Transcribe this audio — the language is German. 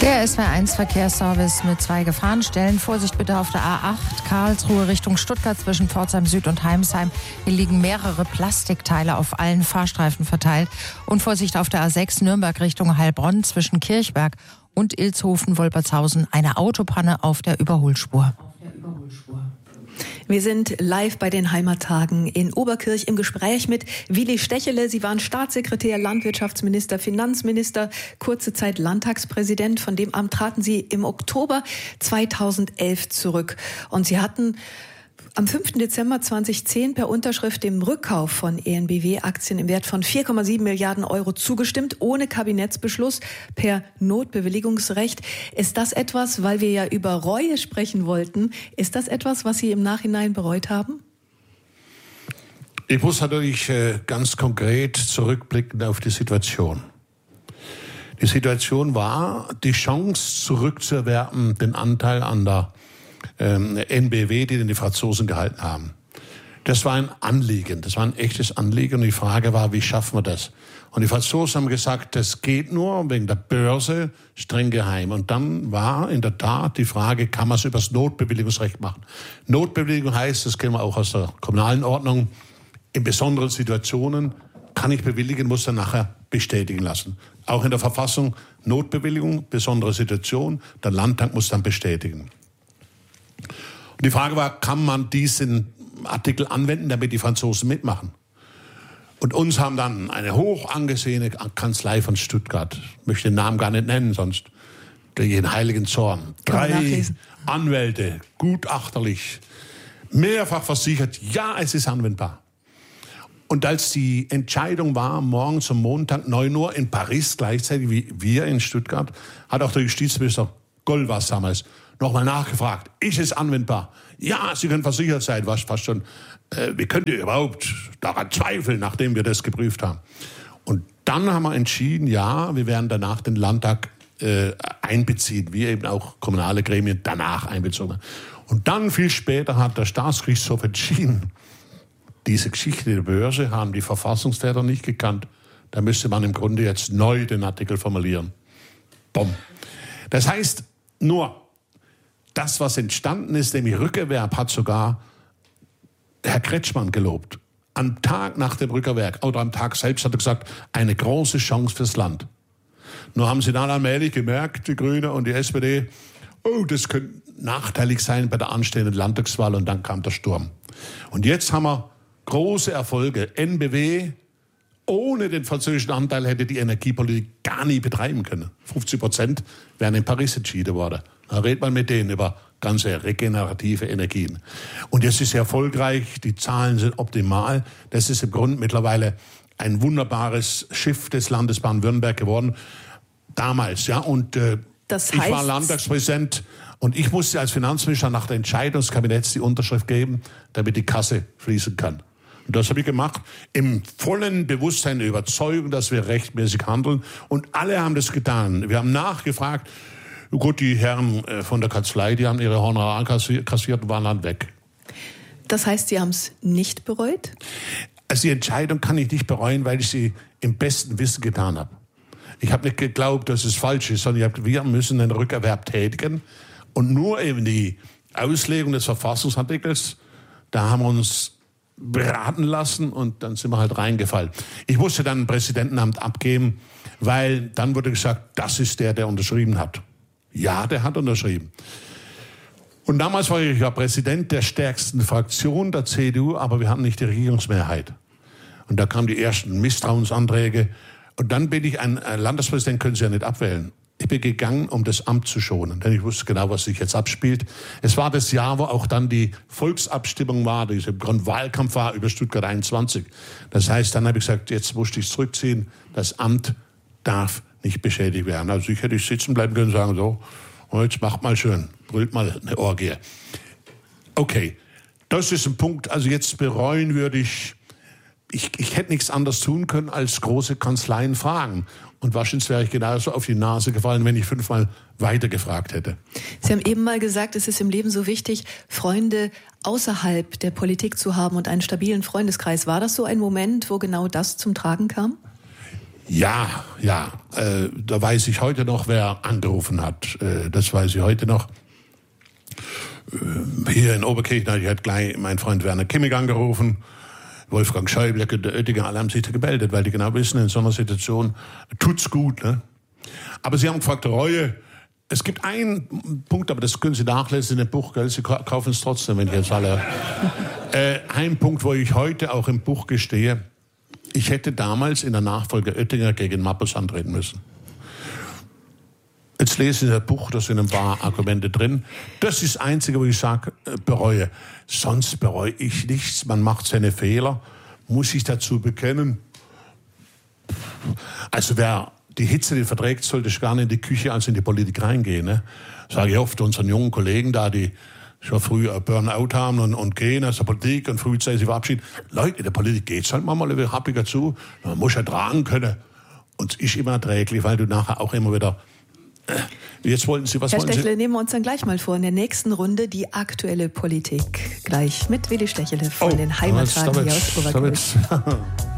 Der SWR1 Verkehrsservice mit 2 Gefahrenstellen. Vorsicht bitte auf der A8 Karlsruhe Richtung Stuttgart zwischen Pforzheim Süd und Heimsheim. Hier liegen mehrere Plastikteile auf allen Fahrstreifen verteilt. Und Vorsicht auf der A6 Nürnberg Richtung Heilbronn zwischen Kirchberg und Ilshofen-Wolpertshausen. Eine Autopanne auf der Überholspur. Wir sind live bei den Heimattagen in Oberkirch im Gespräch mit Willi Stechele. Sie waren Staatssekretär, Landwirtschaftsminister, Finanzminister, kurze Zeit Landtagspräsident. Von dem Amt traten Sie im Oktober 2011 zurück. Und Sie hatten am 5. Dezember 2010 per Unterschrift dem Rückkauf von EnBW-Aktien im Wert von 4,7 Milliarden Euro zugestimmt, ohne Kabinettsbeschluss, per Notbewilligungsrecht. Ist das etwas, weil wir ja über Reue sprechen wollten, ist das etwas, was Sie im Nachhinein bereut haben? Ich muss natürlich ganz konkret zurückblicken auf die Situation. Die Situation war, die Chance zurückzuerwerben, den Anteil an der NBW, die die Franzosen gehalten haben. Das war ein Anliegen, das war ein echtes Anliegen. Und die Frage war, wie schaffen wir das? Und die Franzosen haben gesagt, das geht nur wegen der Börse, streng geheim. Und dann war in der Tat die Frage, kann man es über das Notbewilligungsrecht machen? Notbewilligung heißt, das kennen wir auch aus der kommunalen Ordnung, in besonderen Situationen kann ich bewilligen, muss dann nachher bestätigen lassen. Auch in der Verfassung Notbewilligung, besondere Situation, der Landtag muss dann bestätigen. Und die Frage war, kann man diesen Artikel anwenden, damit die Franzosen mitmachen? Und uns haben dann eine hoch angesehene Kanzlei von Stuttgart, ich möchte den Namen gar nicht nennen, sonst den heiligen Zorn. 3 Anwälte, gutachterlich, mehrfach versichert, ja, es ist anwendbar. Und als die Entscheidung war, morgens am Montag 9 Uhr in Paris, gleichzeitig wie wir in Stuttgart, hat auch der Justizminister Gollwas damals nochmal nachgefragt, ist es anwendbar? Ja, Sie können versichert sein, was fast schon, wie könnt ihr überhaupt daran zweifeln, nachdem wir das geprüft haben? Und dann haben wir entschieden, ja, wir werden danach den Landtag einbeziehen, wie eben auch kommunale Gremien danach einbezogen. Und dann viel später hat der Staatsgerichtshof entschieden, diese Geschichte der Börse haben die Verfassungsväter nicht gekannt. Da müsste man im Grunde jetzt neu den Artikel formulieren. Bumm. Das heißt, nur das, was entstanden ist, nämlich Rückerwerb, hat sogar Herr Kretschmann gelobt. Am Tag nach dem Rückerwerb oder am Tag selbst hat er gesagt, eine große Chance fürs Land. Nur haben sie dann allmählich gemerkt, die Grünen und die SPD, oh, das könnte nachteilig sein bei der anstehenden Landtagswahl, und dann kam der Sturm. Und jetzt haben wir große Erfolge. NBW ohne den französischen Anteil hätte die Energiepolitik gar nie betreiben können. 50% wären in Paris entschieden worden. Da redet man mit denen über ganze regenerative Energien. Und jetzt ist sie erfolgreich, die Zahlen sind optimal. Das ist im Grunde mittlerweile ein wunderbares Schiff des Landes Baden-Württemberg geworden. Damals, ja. Und ich war Landtagspräsident und ich musste als Finanzminister nach der Entscheidung des Kabinetts die Unterschrift geben, damit die Kasse fließen kann. Und das habe ich gemacht, im vollen Bewusstsein der Überzeugung, dass wir rechtmäßig handeln. Und alle haben das getan. Wir haben nachgefragt. Gut, die Herren von der Kanzlei, die haben ihre Honorare kassiert und waren dann weg. Das heißt, Sie haben es nicht bereut? Also die Entscheidung kann ich nicht bereuen, weil ich sie im besten Wissen getan habe. Ich habe nicht geglaubt, dass es falsch ist, sondern wir müssen den Rückerwerb tätigen. Und nur eben die Auslegung des Verfassungsartikels, da haben wir uns beraten lassen und dann sind wir halt reingefallen. Ich musste dann ein Präsidentenamt abgeben, weil dann wurde gesagt, das ist der unterschrieben hat. Ja, der hat unterschrieben. Und damals war ich ja Präsident der stärksten Fraktion der CDU, aber wir hatten nicht die Regierungsmehrheit. Und da kamen die ersten Misstrauensanträge. Und dann bin ich ein Landespräsident, können Sie ja nicht abwählen. Ich bin gegangen, um das Amt zu schonen, denn ich wusste genau, was sich jetzt abspielt. Es war das Jahr, wo auch dann die Volksabstimmung war, die im Grunde Wahlkampf war über Stuttgart 21. Das heißt, dann habe ich gesagt, jetzt musste ich es zurückziehen. Das Amt darf nicht beschädigt werden. Also ich hätte sitzen bleiben können und sagen, so, jetzt macht mal schön, brüllt mal eine Orgie. Okay, das ist ein Punkt, also jetzt bereuen würde ich hätte nichts anderes tun können, als große Kanzleien fragen. Und wahrscheinlich wäre ich genauso auf die Nase gefallen, wenn ich 5-mal weiter gefragt hätte. Sie haben eben mal gesagt, es ist im Leben so wichtig, Freunde außerhalb der Politik zu haben und einen stabilen Freundeskreis. War das so ein Moment, wo genau das zum Tragen kam? Ja, da weiß ich heute noch, wer angerufen hat. Das weiß ich heute noch. Hier in Oberkirchen hat gleich mein Freund Werner Kimmig angerufen. Wolfgang Schäuble, der Oettinger, alle haben sich da gemeldet, weil die genau wissen, in so einer Situation tut's gut. Ne? Aber sie haben gefragt, Reue, es gibt einen Punkt, aber das können Sie nachlesen in dem Buch, gell? Sie kaufen es trotzdem, wenn ich jetzt alle... ein Punkt, wo ich heute auch im Buch gestehe, ich hätte damals in der Nachfolge Oettinger gegen Mappes antreten müssen. Jetzt lese ich das Buch, da sind ein paar Argumente drin. Das ist das Einzige, wo ich sage, bereue. Sonst bereue ich nichts. Man macht seine Fehler, muss ich dazu bekennen. Also wer die Hitze nicht verträgt, sollte gar nicht in die Küche als in die Politik reingehen. Ne? Sage ich oft unseren jungen Kollegen da, die schon früh Burnout haben und gehen aus der Politik und frühzeitig sich verabschieden. Leute, in der Politik geht's halt manchmal ein bisschen happiger zu. Man muss ja tragen können. Und es ist immer erträglich, weil du nachher auch immer wieder... Jetzt wollten Sie, was Herr wollen Stechle, Sie? nehmen wir uns dann gleich mal vor, in der nächsten Runde die aktuelle Politik. Gleich mit Willi Stechele von den Heimattagen hier aus Oberkirch.